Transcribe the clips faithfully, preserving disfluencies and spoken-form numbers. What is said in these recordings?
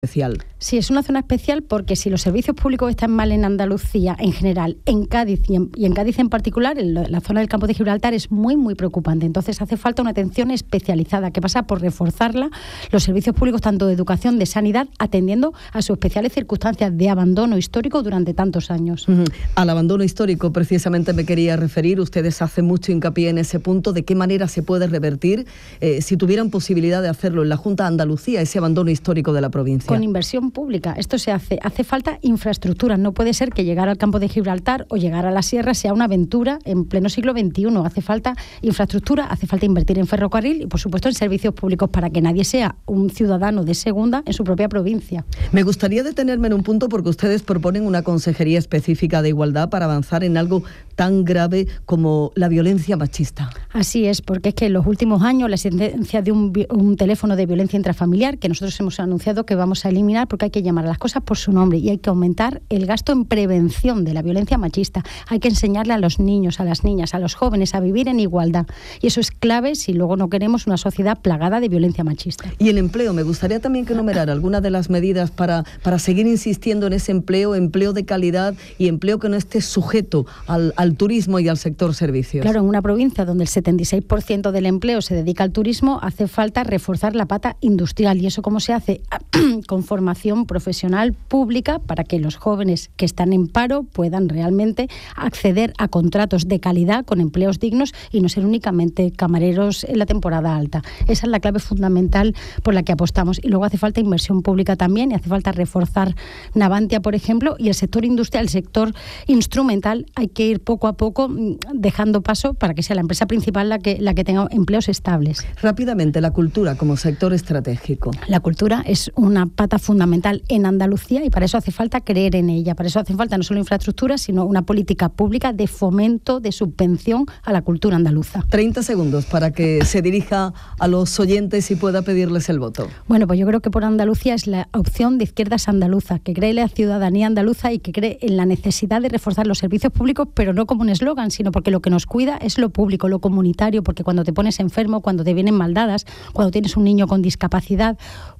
especial. Sí, es una zona especial porque si los servicios públicos están mal en Andalucía en general, en Cádiz y en, y en Cádiz en particular, en la zona del campo de Gibraltar es muy, muy preocupante. Entonces hace falta una atención especializada que pasa por reforzarla, los servicios públicos tanto de educación, de sanidad, atendiendo a sus especiales circunstancias de abandono histórico durante tantos años. Uh-huh. Al abandono histórico precisamente me quería referir. Ustedes hacen mucho hincapié en ese punto. ¿De qué manera se puede revertir, eh, si tuvieran posibilidad de hacerlo en la Junta de Andalucía, ese abandono histórico de la provincia? Con inversión pública. Esto se hace. Hace falta infraestructura. No puede ser que llegar al campo de Gibraltar o llegar a la sierra sea una aventura en pleno siglo veintiuno. Hace falta infraestructura, hace falta invertir en ferrocarril y, por supuesto, en servicios públicos para que nadie sea un ciudadano de segunda en su propia provincia. Me gustaría detenerme en un punto porque ustedes proponen una consejería específica de igualdad para avanzar en algo tan grave como la violencia machista. Así es, porque es que en los últimos años la existencia de un, un teléfono de violencia intrafamiliar, que nosotros hemos anunciado que vamos a eliminar porque hay que llamar a las cosas por su nombre y hay que aumentar el gasto en prevención de la violencia machista. Hay que enseñarle a los niños, a las niñas, a los jóvenes a vivir en igualdad. Y eso es clave si luego no queremos una sociedad plagada de violencia machista. Y en empleo, me gustaría también que enumerara algunas de las medidas para, para seguir insistiendo en ese empleo, empleo de calidad y empleo que no esté sujeto al, al turismo y al sector servicios. Claro, en una provincia donde el setenta y seis por ciento del empleo se dedica al turismo, hace falta reforzar la pata industrial. ¿Y eso cómo se hace? Con formación profesional pública para que los jóvenes que están en paro puedan realmente acceder a contratos de calidad con empleos dignos y no ser únicamente camareros en la temporada alta. Esa es la clave fundamental por la que apostamos. Y luego hace falta inversión pública también y hace falta reforzar Navantia, por ejemplo, y el sector industrial, el sector instrumental, hay que ir poco a poco dejando paso para que sea la empresa principal la que, la que tenga empleos estables. Rápidamente, la cultura como sector estratégico. La cultura es una pata fundamental en Andalucía y para eso hace falta creer en ella. Para eso hace falta no solo infraestructura, sino una política pública de fomento, de subvención a la cultura andaluza. treinta segundos para que se dirija a los oyentes y pueda pedirles el voto. Bueno, pues yo creo que por Andalucía es la opción de Izquierdas Andaluza, que cree en la ciudadanía andaluza y que cree en la necesidad de reforzar los servicios públicos, pero no como un eslogan, sino porque lo que nos cuida es lo público, lo comunitario, porque cuando te pones enfermo, cuando te vienen maldadas, cuando tienes un niño con discapacidad,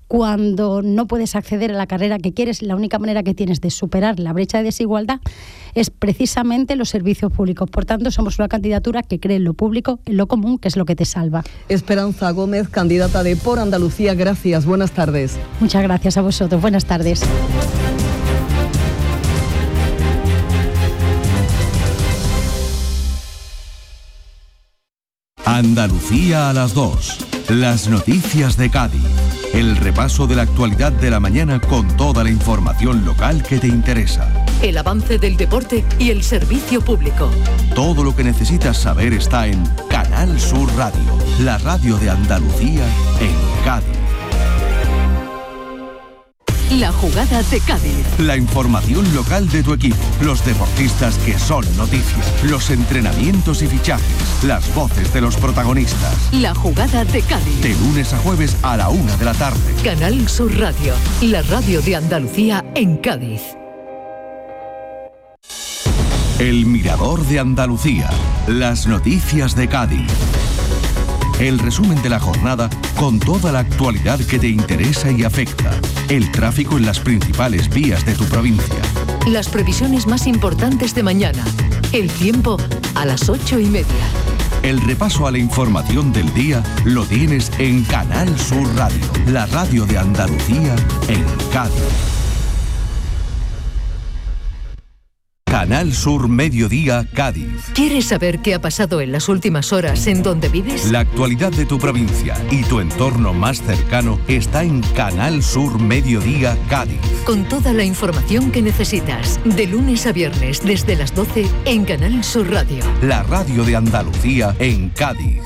cuando no puedes acceder a la carrera que quieres, la única manera que tienes de superar la brecha de desigualdad es precisamente los servicios públicos. Por tanto, somos una candidatura que cree en lo público, en lo común, que es lo que te salva. Esperanza Gómez, candidata de Por Andalucía, gracias. Buenas tardes. Muchas gracias a vosotros. Buenas tardes. Andalucía a las dos. Las noticias de Cádiz. El repaso de la actualidad de la mañana con toda la información local que te interesa. El avance del deporte y el servicio público. Todo lo que necesitas saber está en Canal Sur Radio, la radio de Andalucía en Cádiz. La jugada de Cádiz. La información local de tu equipo, los deportistas que son noticia, los entrenamientos y fichajes, las voces de los protagonistas. La jugada de Cádiz. De lunes a jueves a la una de la tarde. Canal Sur Radio, la radio de Andalucía en Cádiz. El Mirador de Andalucía, las noticias de Cádiz. El resumen de la jornada con toda la actualidad que te interesa y afecta. El tráfico en las principales vías de tu provincia. Las previsiones más importantes de mañana. El tiempo a las ocho y media. El repaso a la información del día lo tienes en Canal Sur Radio, la radio de Andalucía en Cádiz. Canal Sur Mediodía, Cádiz. ¿Quieres saber qué ha pasado en las últimas horas en donde vives? La actualidad de tu provincia y tu entorno más cercano está en Canal Sur Mediodía, Cádiz. Con toda la información que necesitas, de lunes a viernes desde las doce en Canal Sur Radio. La radio de Andalucía en Cádiz.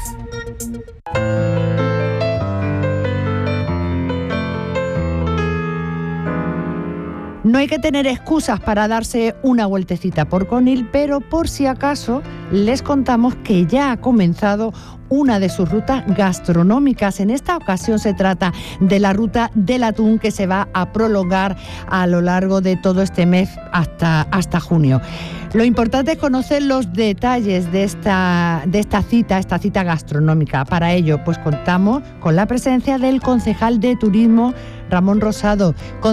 No hay que tener excusas para darse una vueltecita por Conil, pero por si acaso les contamos que ya ha comenzado una de sus rutas gastronómicas. En esta ocasión se trata de la ruta del atún, que se va a prolongar a lo largo de todo este mes hasta, hasta junio. Lo importante es conocer los detalles de esta, de esta cita, esta cita gastronómica. Para ello, pues contamos con la presencia del concejal de Turismo, Ramón Rosado.